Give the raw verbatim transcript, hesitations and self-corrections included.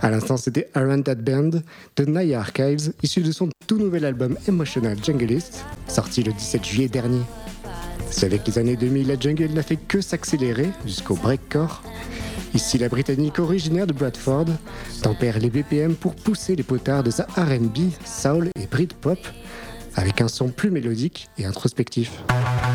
À l'instant, c'était Aren't That Band de Naya Archives, issu de son tout nouvel album Emotional Jungleist, sorti le dix-sept juillet dernier. C'est avec les années deux mille, la jungle n'a fait que s'accélérer jusqu'au breakcore. Ici, la Britannique originaire de Bradford tempère les B P M pour pousser les potards de sa R and B, soul et Britpop avec un son plus mélodique et introspectif.